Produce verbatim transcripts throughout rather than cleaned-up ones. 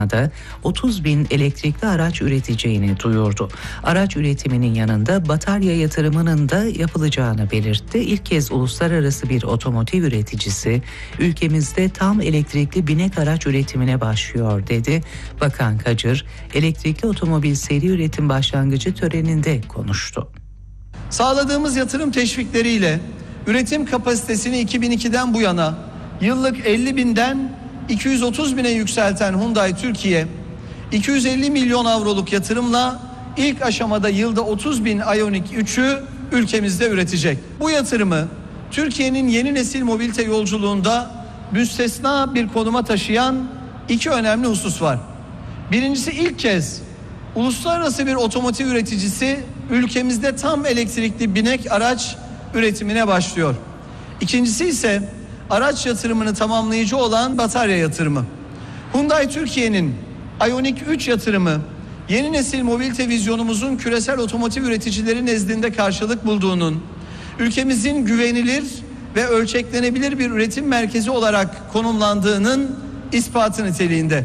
da otuz bin elektrikli araç üreteceğini duyurdu. Araç üretiminin yanında batarya yatırımının da yapılacağını belirtti. İlk kez uluslararası bir otomotiv üreticisi ülkemizde tam elektrikli binek araç üretimine başlıyor dedi. Bakan Kacır, elektrikli otomobil seri üretim başlangıcı töreninde konuştu. Sağladığımız yatırım teşvikleriyle üretim kapasitesini iki bin ikiden bu yana yıllık elli binden iki yüz otuz bine yükselten Hyundai Türkiye, iki yüz elli milyon avroluk yatırımla ilk aşamada yılda otuz bin Ioniq üçü ülkemizde üretecek. Bu yatırımı Türkiye'nin yeni nesil mobilite yolculuğunda müstesna bir konuma taşıyan iki önemli husus var. Birincisi, ilk kez uluslararası bir otomotiv üreticisi ülkemizde tam elektrikli binek araç üretimine başlıyor. İkincisi ise araç yatırımını tamamlayıcı olan batarya yatırımı. Hyundai Türkiye'nin Ioniq üç yatırımı yeni nesil mobilite vizyonumuzun küresel otomotiv üreticileri nezdinde karşılık bulduğunun, ülkemizin güvenilir ve ölçeklenebilir bir üretim merkezi olarak konumlandığının ispatı niteliğinde.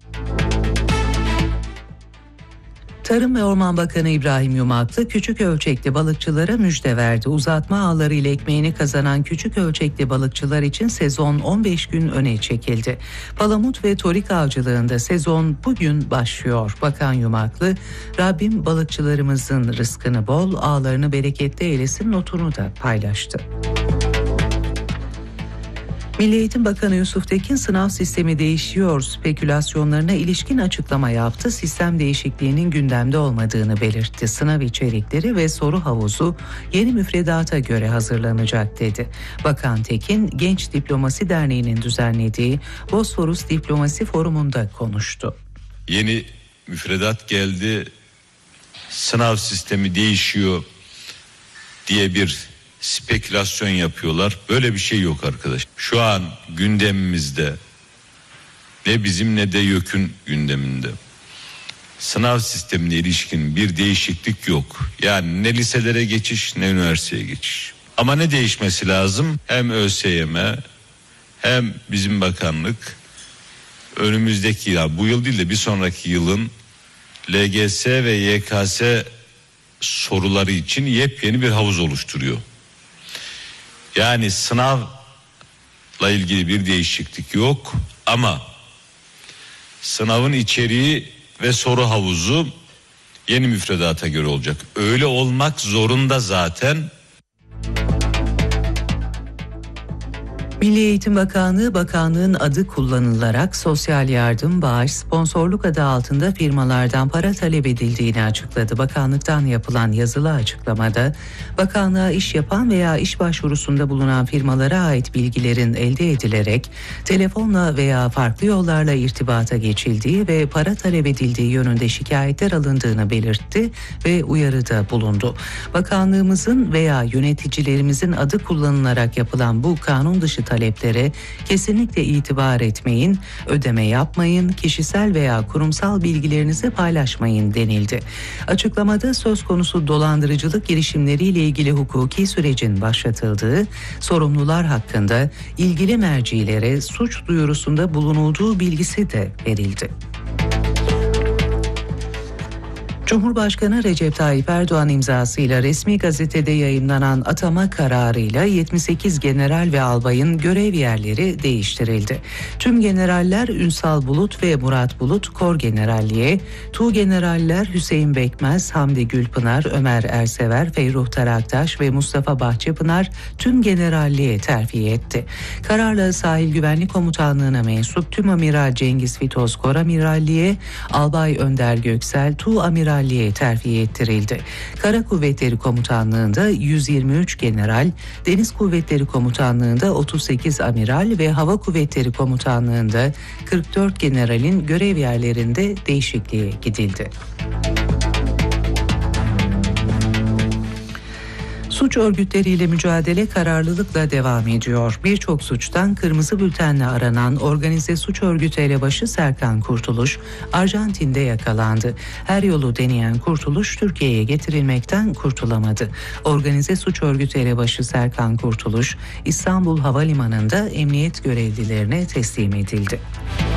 Tarım ve Orman Bakanı İbrahim Yumaklı küçük ölçekli balıkçılara müjde verdi. Uzatma ağları ile ekmeğini kazanan küçük ölçekli balıkçılar için sezon on beş gün öne çekildi. Palamut ve torik avcılığında sezon bugün başlıyor. Bakan Yumaklı, Rabbim balıkçılarımızın rızkını bol, ağlarını bereketli eylesin notunu da paylaştı. Milli Eğitim Bakanı Yusuf Tekin sınav sistemi değişiyor spekülasyonlarına ilişkin açıklama yaptı. Sistem değişikliğinin gündemde olmadığını belirtti. Sınav içerikleri ve soru havuzu yeni müfredata göre hazırlanacak dedi. Bakan Tekin, Genç Diplomasi Derneği'nin düzenlediği Bosforus Diplomasi Forumu'nda konuştu. Yeni müfredat geldi, sınav sistemi değişiyor diye bir spekülasyon yapıyorlar. Böyle bir şey yok arkadaş. Şu an gündemimizde ne bizim ne de YÖK'ün gündeminde sınav sistemine ilişkin bir değişiklik yok. Yani ne liselere geçiş ne üniversiteye geçiş. Ama ne değişmesi lazım? Hem ÖSYM hem bizim bakanlık önümüzdeki ya bu yıl değil de bir sonraki yılın L G S ve Y K S soruları için yepyeni bir havuz oluşturuyor. Yani sınavla ilgili bir değişiklik yok ama sınavın içeriği ve soru havuzu yeni müfredata göre olacak. Öyle olmak zorunda zaten. Milli Eğitim Bakanlığı, bakanlığın adı kullanılarak sosyal yardım, bağış, sponsorluk adı altında firmalardan para talep edildiğini açıkladı. Bakanlıktan yapılan yazılı açıklamada, bakanlığa iş yapan veya iş başvurusunda bulunan firmalara ait bilgilerin elde edilerek telefonla veya farklı yollarla irtibata geçildiği ve para talep edildiği yönünde şikayetler alındığını belirtti ve uyarıda bulundu. Bakanlığımızın veya yöneticilerimizin adı kullanılarak yapılan bu kanun dışı taleplere kesinlikle itibar etmeyin, ödeme yapmayın, kişisel veya kurumsal bilgilerinizi paylaşmayın denildi. Açıklamada söz konusu dolandırıcılık girişimleriyle ilgili hukuki sürecin başlatıldığı, sorumlular hakkında ilgili mercilere suç duyurusunda bulunulduğu bilgisi de verildi. Cumhurbaşkanı Recep Tayyip Erdoğan imzasıyla resmi gazetede yayımlanan atama kararıyla yetmiş sekiz general ve albayın görev yerleri değiştirildi. Tüm generaller Ünsal Bulut ve Murat Bulut kor generalliğe, tuğgeneraller Hüseyin Bekmez, Hamdi Gülpınar, Ömer Ersever, Feyruh Taraktaş ve Mustafa Bahçepınar tüm generalliğe terfi etti. Kararla Sahil Güvenlik Komutanlığı'na mensup Tüm Amiral Cengiz Fitoz Koramiralliğe, Albay Önder Göksel Tuğamiral terfi ettirildi. Kara Kuvvetleri Komutanlığı'nda yüz yirmi üç general, Deniz Kuvvetleri Komutanlığı'nda otuz sekiz amiral ve Hava Kuvvetleri Komutanlığı'nda kırk dört generalin görev yerlerinde değişikliğe gidildi. Suç örgütleriyle mücadele kararlılıkla devam ediyor. Birçok suçtan kırmızı bültenle aranan organize suç örgütü elebaşı Serkan Kurtuluş, Arjantin'de yakalandı. Her yolu deneyen Kurtuluş, Türkiye'ye getirilmekten kurtulamadı. Organize suç örgütü elebaşı Serkan Kurtuluş, İstanbul Havalimanı'nda emniyet görevlilerine teslim edildi.